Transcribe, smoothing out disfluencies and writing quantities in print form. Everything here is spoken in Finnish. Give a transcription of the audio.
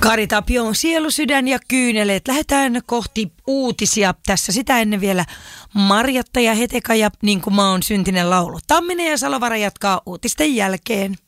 Kari Tapio on sielu, sydän ja kyyneleet. Lähdetään kohti uutisia. Tässä sitä ennen vielä Marjatta ja Heteka ja niin kuin mä oon syntinen laulu. Tamminen ja Salovara jatkaa uutisten jälkeen.